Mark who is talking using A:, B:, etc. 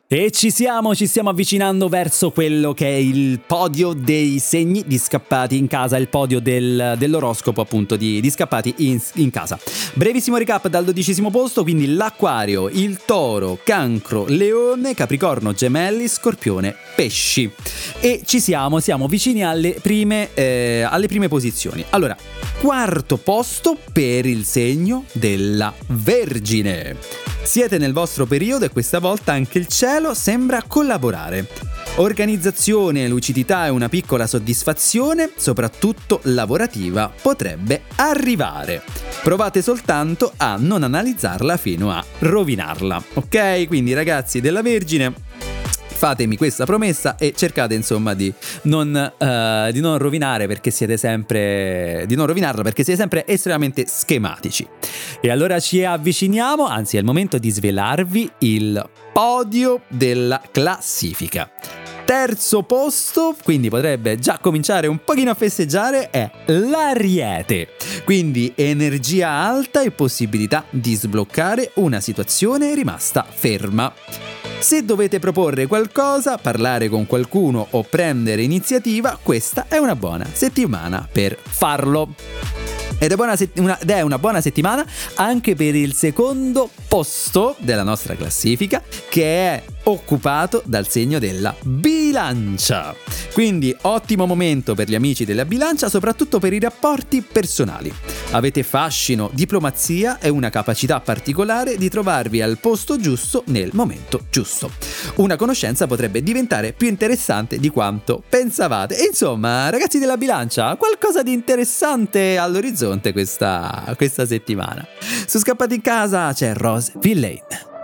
A: E ci stiamo avvicinando verso quello che è il podio dei segni di Scappati in casa, il podio dell'oroscopo appunto di Scappati in casa. Brevissimo recap dal 12° posto, quindi l'Acquario, il Toro, Cancro, Leone, Capricorno, Gemelli, Scorpione, Pesci. E siamo vicini alle prime posizioni. Allora, 4° posto per il segno della Vergine. Siete nel vostro periodo e questa volta anche il cielo sembra collaborare. Organizzazione, lucidità e una piccola soddisfazione, soprattutto lavorativa, potrebbe arrivare. Provate soltanto a non analizzarla fino a rovinarla, ok? Quindi ragazzi della Vergine, fatemi questa promessa e cercate insomma di non rovinarla perché siete sempre estremamente schematici. E allora ci avviciniamo, anzi è il momento di svelarvi il podio della classifica. 3° posto, quindi potrebbe già cominciare un pochino a festeggiare, è l'Ariete. Quindi energia alta e possibilità di sbloccare una situazione rimasta ferma. Se dovete proporre qualcosa, parlare con qualcuno o prendere iniziativa, questa è una buona settimana per farlo. Ed è una buona settimana anche per il 2° posto della nostra classifica, che è occupato dal segno della Bilancia. Quindi ottimo momento per gli amici della Bilancia, soprattutto per i rapporti personali. Avete fascino, diplomazia e una capacità particolare di trovarvi al posto giusto nel momento giusto. Una conoscenza potrebbe diventare più interessante di quanto pensavate. E insomma, ragazzi della Bilancia, qualcosa di interessante all'orizzonte questa settimana. Su Scappati in casa c'è Rose Villain.